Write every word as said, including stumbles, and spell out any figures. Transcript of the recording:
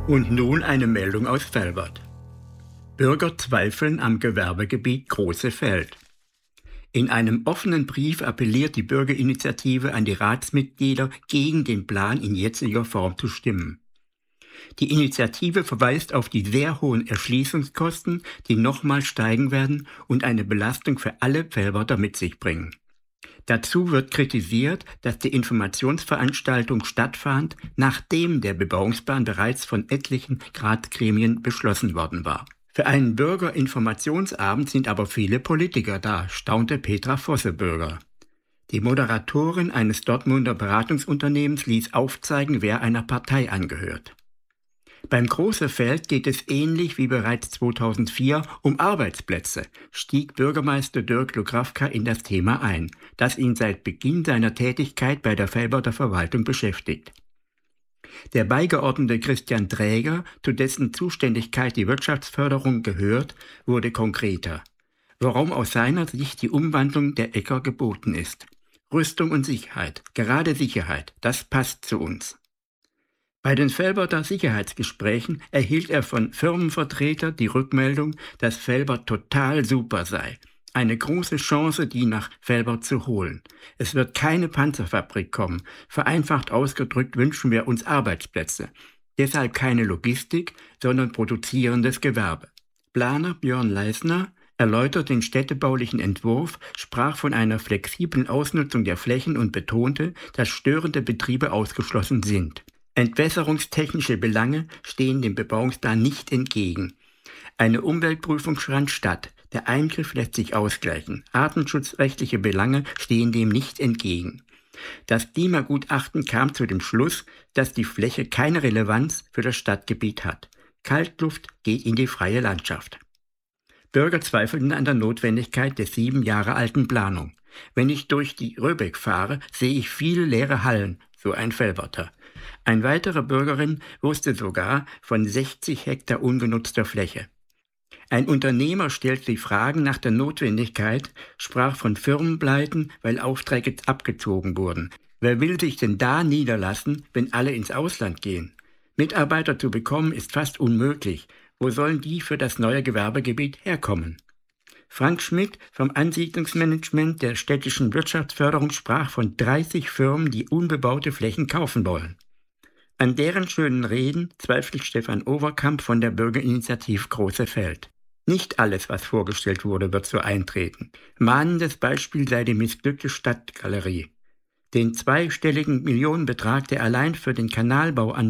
Und nun eine Meldung aus Velbert. Bürger zweifeln am Gewerbegebiet Große Feld. In einem offenen Brief appelliert die Bürgerinitiative an die Ratsmitglieder, gegen den Plan in jetziger Form zu stimmen. Die Initiative verweist auf die sehr hohen Erschließungskosten, die nochmal steigen werden und eine Belastung für alle Velberter mit sich bringen. Dazu wird kritisiert, dass die Informationsveranstaltung stattfand, nachdem der Bebauungsplan bereits von etlichen Ratsgremien beschlossen worden war. Für einen Bürgerinformationsabend sind aber viele Politiker da, staunte Petra Vossebürger. Die Moderatorin eines Dortmunder Beratungsunternehmens ließ aufzeigen, wer einer Partei angehört. Beim Große Feld geht es ähnlich wie bereits zweitausendvier um Arbeitsplätze, stieg Bürgermeister Dirk Lugravka in das Thema ein, das ihn seit Beginn seiner Tätigkeit bei der Velberter Verwaltung beschäftigt. Der Beigeordnete Christian Träger, zu dessen Zuständigkeit die Wirtschaftsförderung gehört, wurde konkreter. Warum aus seiner Sicht die Umwandlung der Äcker geboten ist. Rüstung und Sicherheit, gerade Sicherheit, das passt zu uns. Bei den Velberter Sicherheitsgesprächen erhielt er von Firmenvertretern die Rückmeldung, dass Velbert total super sei. Eine große Chance, die nach Velbert zu holen. Es wird keine Panzerfabrik kommen. Vereinfacht ausgedrückt wünschen wir uns Arbeitsplätze. Deshalb keine Logistik, sondern produzierendes Gewerbe. Planer Björn Leisner erläutert den städtebaulichen Entwurf, sprach von einer flexiblen Ausnutzung der Flächen und betonte, dass störende Betriebe ausgeschlossen sind. Entwässerungstechnische Belange stehen dem Bebauungsplan nicht entgegen. Eine Umweltprüfung fand statt. Der Eingriff lässt sich ausgleichen. Artenschutzrechtliche Belange stehen dem nicht entgegen. Das Klimagutachten kam zu dem Schluss, dass die Fläche keine Relevanz für das Stadtgebiet hat. Kaltluft geht in die freie Landschaft. Bürger zweifelten an der Notwendigkeit der sieben Jahre alten Planung. Wenn ich durch die Röbeck fahre, sehe ich viele leere Hallen, so ein Velberter. Eine weitere Bürgerin wusste sogar von sechzig Hektar ungenutzter Fläche. Ein Unternehmer stellte die Fragen nach der Notwendigkeit, sprach von Firmenpleiten, weil Aufträge abgezogen wurden. Wer will sich denn da niederlassen, wenn alle ins Ausland gehen? Mitarbeiter zu bekommen ist fast unmöglich. Wo sollen die für das neue Gewerbegebiet herkommen? Frank Schmidt vom Ansiedlungsmanagement der städtischen Wirtschaftsförderung sprach von dreißig Firmen, die unbebaute Flächen kaufen wollen. An deren schönen Reden zweifelt Stefan Overkamp von der Bürgerinitiative Große Feld. Nicht alles, was vorgestellt wurde, wird so eintreten. Mahnendes Beispiel sei die missglückte Stadtgalerie. Den zweistelligen Millionenbetrag, der allein für den Kanalbau an